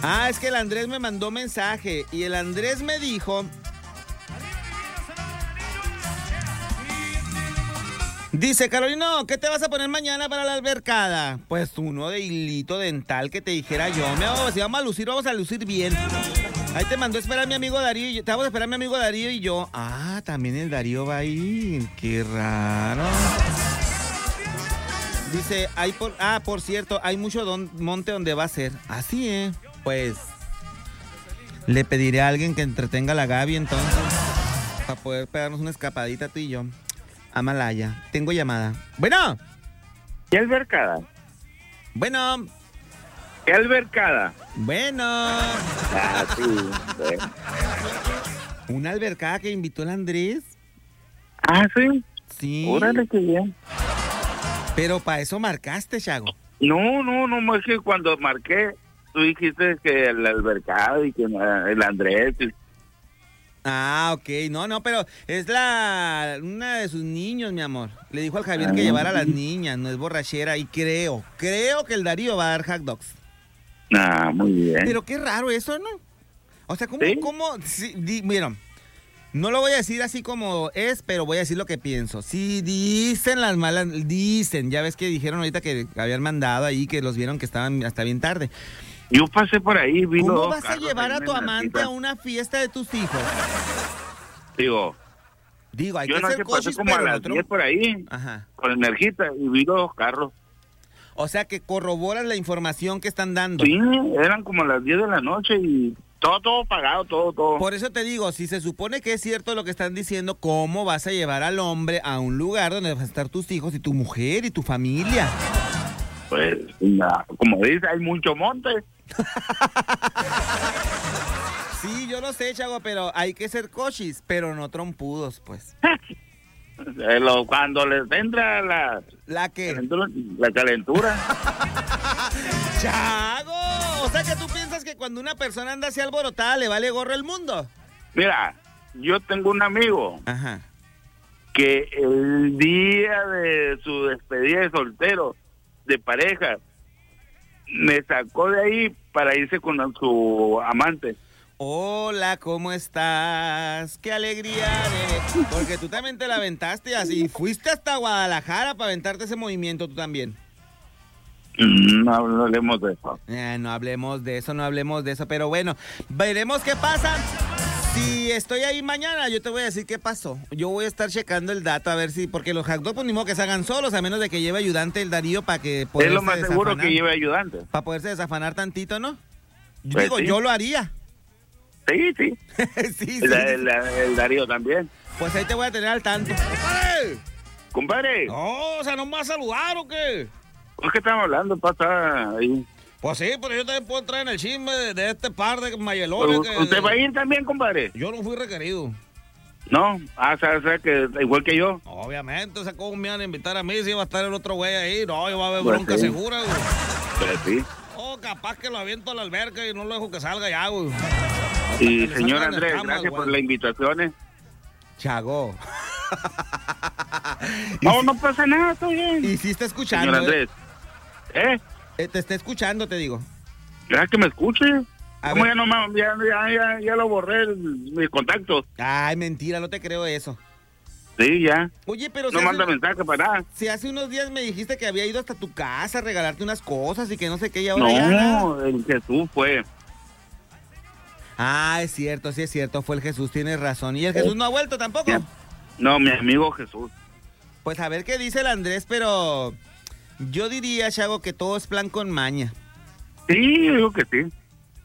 Ah, es que el Andrés me mandó mensaje y el Andrés me dijo... Dice, Carolino, ¿qué te vas a poner mañana para la albercada? Pues uno de hilito dental que te dijera yo. Si vamos a lucir bien. Ahí te mandó a esperar mi amigo Darío y yo. Te vamos a esperar mi amigo Darío y yo. Ah, también el Darío va a ir. Qué raro. Dice, por cierto, hay mucho monte donde va a ser. Así, pues le pediré a alguien que entretenga a la Gaby entonces. Para poder pegarnos una escapadita tú y yo. A Malaya. Tengo llamada. Bueno. ¿Qué albercada? Bueno. ¿Qué albercada? Bueno. Ah, sí. ¿Una albercada que invitó el Andrés? Ah, sí. Sí. Órale, qué bien. Pero para eso marcaste, Chago. No, es que cuando marqué, tú dijiste que el albercado y que el Andrés... Ah, ok. No, pero es una de sus niños, mi amor. Le dijo al Javier que llevara a las niñas, no es borrachera. Y creo que el Darío va a dar hot dogs. Ah, muy bien. Pero qué raro eso, ¿no? O sea, ¿Sí? Mira, no lo voy a decir así como es, pero voy a decir lo que pienso. Sí, dicen las malas, ya ves que dijeron ahorita que habían mandado ahí, que los vieron que estaban hasta bien tarde. Yo pasé por ahí, vi ¿Cómo los vas a llevar a tu amante a una fiesta de tus hijos? Digo, hay yo que no ser que pasé cochis, como a pero las 10 por ahí, Ajá. con Energita, y vi los dos carros. O sea, que corroboras la información que están dando. Sí, eran como las 10 de la noche y todo pagado, todo. Por eso te digo, si se supone que es cierto lo que están diciendo, ¿cómo vas a llevar al hombre a un lugar donde van a estar tus hijos y tu mujer y tu familia? Pues, como dice, hay mucho monte. Sí, yo lo sé, Chago, pero hay que ser cochis, pero no trompudos, pues. Cuando les entra ¿La qué? La calentura. Chago, o sea que tú piensas que cuando una persona anda así alborotada le vale gorro el mundo. Mira, yo tengo un amigo. Ajá. Que el día de su despedida de soltero, de pareja, me sacó de ahí para irse con su amante. Hola, ¿cómo estás? ¡Qué alegría! Porque tú también te la aventaste así. Fuiste hasta Guadalajara para aventarte ese movimiento tú también. No hablemos de eso. No hablemos de eso. Pero bueno, veremos qué pasa. Si estoy ahí mañana, yo te voy a decir qué pasó. Yo voy a estar checando el dato a ver si... Porque los hot dogs, pues ni modo que se hagan solos, a menos de que lleve ayudante el Darío para que... Es lo más seguro que lleve ayudante. Para poderse desafanar tantito, ¿no? Pues digo, sí. Yo lo haría. Sí. Sí. El Darío también. Pues ahí te voy a tener al tanto. ¡Compadre! No, o sea, ¿no me vas a saludar o qué? ¿Por qué estamos hablando? Pasa ahí. Pues sí, pero yo también puedo entrar en el chisme de este par de mayelones. ¿Usted va a ir también, compadre? Yo no fui requerido. No, o sea que igual que yo. Obviamente, o sea, ¿cómo me van a invitar a mí si va a estar el otro güey ahí? No, yo va a haber Pues bronca sí. segura, güey. Pues sí. Oh, capaz que lo aviento a la alberca y no lo dejo que salga ya, güey. Y que le señor salgan Andrés, escamas, gracias güey. por las invitaciones. Chago. No pasa nada, estoy bien. Y sí está escuchando. Señor Andrés. Te está escuchando, te digo. ¿Verdad que me escuche? A ¿Cómo ver. ya lo borré mis contactos? Ay, mentira, no te creo eso. Sí, ya. Oye, pero No manda mensaje para nada. si hace unos días me dijiste que había ido hasta tu casa a regalarte unas cosas y que no sé qué, y ahora ya nada. No, el Jesús fue. Ah, es cierto, sí es cierto, fue el Jesús, tienes razón. ¿Y el Jesús no ha vuelto tampoco? Ya. No, mi amigo Jesús. Pues a ver qué dice el Andrés, pero yo diría, Chago, que todo es plan con maña. Sí, yo digo que sí.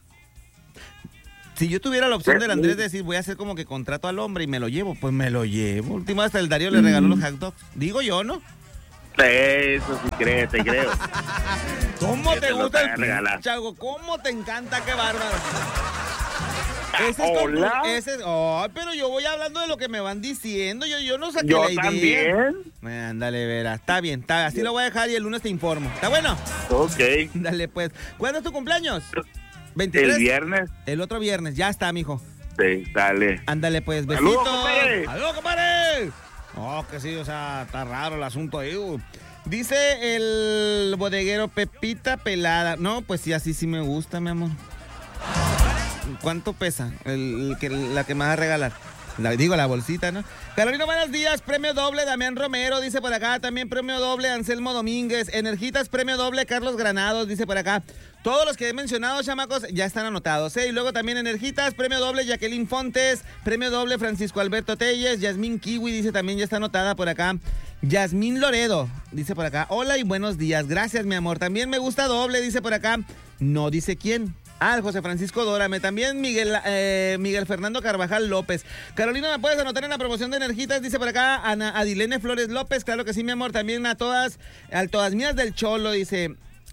Si yo tuviera la opción del Andrés de decir, voy a hacer como que contrato al hombre y me lo llevo, pues me lo llevo. Última vez el Darío le regaló los hot dogs. Digo yo, ¿no? Eso sí te creo. ¿Cómo Que te te lo gusta van a regalar. Chago? ¿Cómo te encanta? ¡Qué bárbaro! Hola. Ay, pero yo voy hablando de lo que me van diciendo. Yo no saqué Yo la idea. también. Ándale, verá. Está bien, así lo voy a dejar y el lunes te informo. ¿Está bueno? Ok. Dale, pues. ¿Cuándo es tu cumpleaños? 23. El viernes. El otro viernes. Ya está, mijo. Sí, dale. Ándale, pues. Besitos. ¡Saludos, compadre! ¡Saludos, compadre! Oh, que sí, o sea, está raro el asunto ahí. Dice el bodeguero Pepita pelada. No, pues sí, así sí me gusta, mi amor. ¿Cuánto pesa la que me vas a regalar? La bolsita, ¿no? Carolina, buenos días. Premio doble, Damián Romero, dice por acá. También premio doble, Anselmo Domínguez. Energitas, premio doble, Carlos Granados, dice por acá. Todos los que he mencionado, chamacos, ya están anotados, ¿eh? Y luego también Energitas, premio doble, Jacqueline Fontes. Premio doble, Francisco Alberto Telles. Yasmín Kiwi, dice también, ya está anotada por acá. Yasmín Loredo, dice por acá. Hola y buenos días. Gracias, mi amor. También me gusta doble, dice por acá. No dice quién. José Francisco Dórame, también Miguel Fernando Carvajal López. Carolina, ¿me puedes anotar en la promoción de Energitas? Dice por acá Ana Adilene Flores López, claro que sí, mi amor. También a todas mías del Cholo, dice,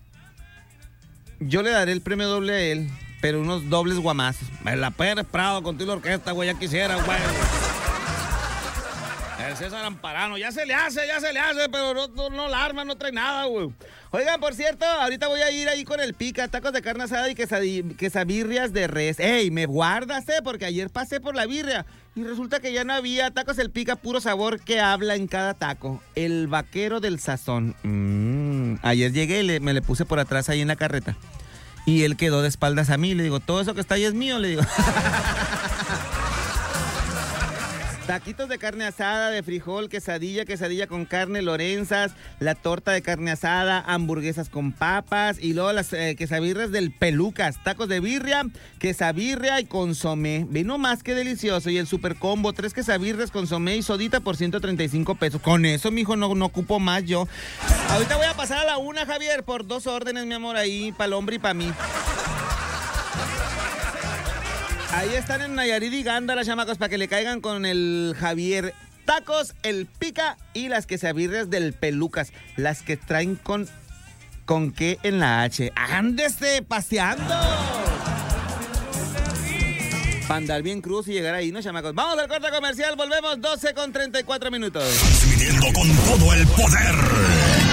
yo le daré el premio doble a él, pero unos dobles guamazos. La Pérez Prado contigo la orquesta, güey, ya quisiera, güey. El César Amparano, ya se le hace, pero no la arma, no trae nada, güey. Oigan, por cierto, ahorita voy a ir ahí con el Pica, tacos de carne asada y quesabirrias de res. ¡Ey, me guardas, porque ayer pasé por la birria y resulta que ya no había tacos el Pica, puro sabor que habla en cada taco. El vaquero del sazón. Ayer llegué y me le puse por atrás ahí en la carreta y él quedó de espaldas a mí. Le digo, todo eso que está ahí es mío, le digo. Taquitos de carne asada, de frijol, quesadilla con carne, lorenzas, la torta de carne asada, hamburguesas con papas y luego las quesabirrias del Pelucas, tacos de birria, quesabirria y consomé. Vino más que delicioso. Y el super combo, 3 quesabirrias, consomé y sodita por 135 pesos. Con eso, mijo, no ocupo más yo. Ahorita voy a pasar a la 1, Javier, por 2 órdenes, mi amor, ahí, para el hombre y para mí. Ahí están en Nayarit y Gándara, chamacos, para que le caigan con el Javier. Tacos, el Pica y las quesabirrias del Pelucas. Las que traen con qué en la H. ¡Ándese paseando! Para andar bien cruz y llegar ahí, ¿no, chamacos? Vamos al corte comercial, volvemos 12:34. Transmitiendo con todo el poder.